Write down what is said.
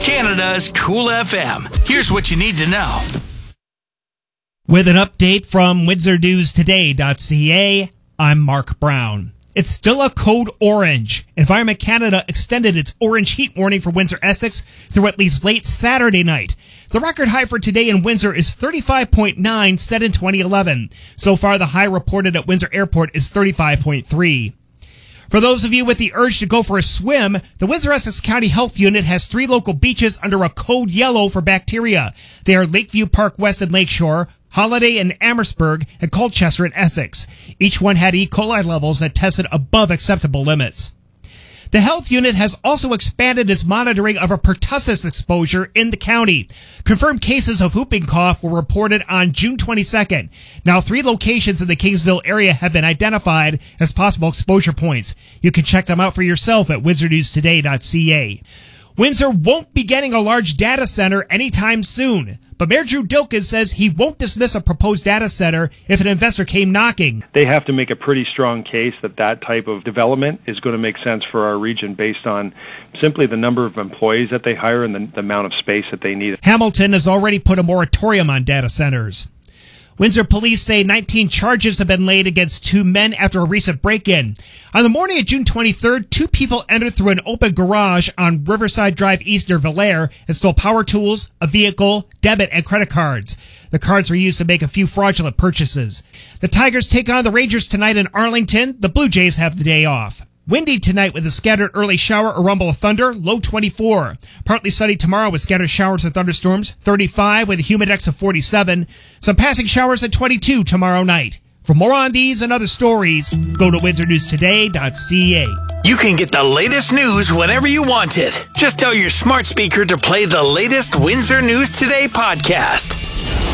Canada's Cool FM. Here's what you need to know. With an update from WindsorNewsToday.ca, I'm Mark Brown. It's still a code orange. Environment Canada extended its orange heat warning for Windsor-Essex through at least late Saturday night. The record high for today in Windsor is 35.9, set in 2011. So far, the high reported at Windsor Airport is 35.3. For those of you with the urge to go for a swim, the Windsor-Essex County Health Unit has 3 local beaches under a code yellow for bacteria. They are Lakeview Park West and Lakeshore, Holiday in Amherstburg, and Colchester in Essex. Each one had E. coli levels that tested above acceptable limits. The health unit has also expanded its monitoring of a pertussis exposure in the county. Confirmed cases of whooping cough were reported on June 22nd. Now 3 locations in the Kingsville area have been identified as possible exposure points. You can check them out for yourself at WindsorNewsToday.ca. Windsor won't be getting a large data center anytime soon, but Mayor Drew Dilkens says he won't dismiss a proposed data center if an investor came knocking. They have to make a pretty strong case that that type of development is going to make sense for our region based on simply the number of employees that they hire and the amount of space that they need. Hamilton has already put a moratorium on data centers. Windsor police say 19 charges have been laid against 2 men after a recent break-in. On the morning of June 23rd, 2 people entered through an open garage on Riverside Drive East near Valaire and stole power tools, a vehicle, debit, and credit cards. The cards were used to make a few fraudulent purchases. The Tigers take on the Rangers tonight in Arlington. The Blue Jays have the day off. Windy tonight with a scattered early shower or rumble of thunder, low 24. Partly sunny tomorrow with scattered showers and thunderstorms, 35 with a humid index of 47. Some passing showers at 22 tomorrow night. For more on these and other stories, go to WindsorNewsToday.ca. You can get the latest news whenever you want it. Just tell your smart speaker to play the latest Windsor News Today podcast.